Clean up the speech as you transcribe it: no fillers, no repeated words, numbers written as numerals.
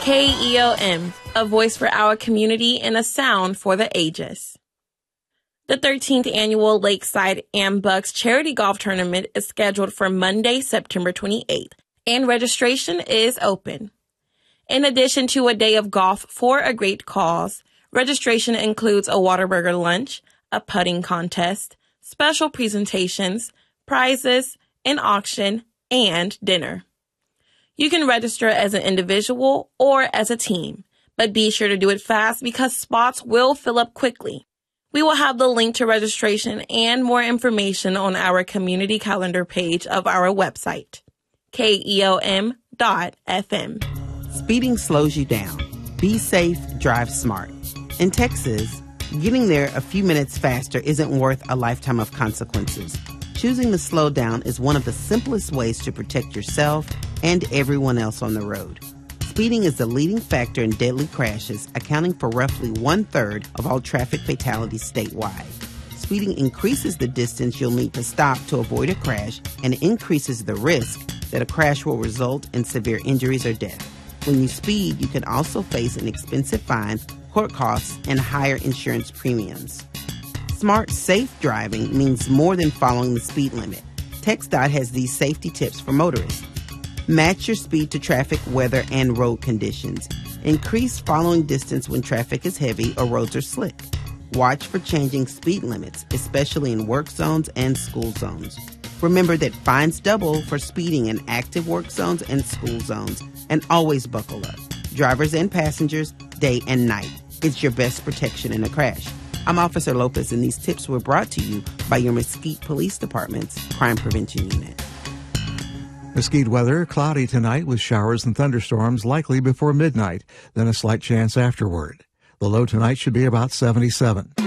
KEOM, a voice for our community and a sound for the ages. The 13th annual Lakeside AmBucks Charity Golf Tournament is scheduled for Monday, September 28th, and registration is open. In addition to a day of golf for a great cause, registration includes a Whataburger lunch, a putting contest, special presentations, prizes, an auction, and dinner. You can register as an individual or as a team, but be sure to do it fast because spots will fill up quickly. We will have the link to registration and more information on our community calendar page of our website, keom.fm. Speeding slows you down. Be safe, drive smart. In Texas, getting there a few minutes faster isn't worth a lifetime of consequences. Choosing to slow down is one of the simplest ways to protect yourself and everyone else on the road. Speeding is the leading factor in deadly crashes, accounting for roughly 1/3 of all traffic fatalities statewide. Speeding increases the distance you'll need to stop to avoid a crash and increases the risk that a crash will result in severe injuries or death. When you speed, you can also face an expensive fine, court costs, and higher insurance premiums. Smart, safe driving means more than following the speed limit. TxDOT has these safety tips for motorists. Match your speed to traffic, weather, and road conditions. Increase following distance when traffic is heavy or roads are slick. Watch for changing speed limits, especially in work zones and school zones. Remember that fines double for speeding in active work zones and school zones. And always buckle up. Drivers and passengers, day and night. It's your best protection in a crash. I'm Officer Lopez, and these tips were brought to you by your Mesquite Police Department's Crime Prevention Unit. Mesquite weather, cloudy tonight with showers and thunderstorms likely before midnight, then a slight chance afterward. The low tonight should be about 77.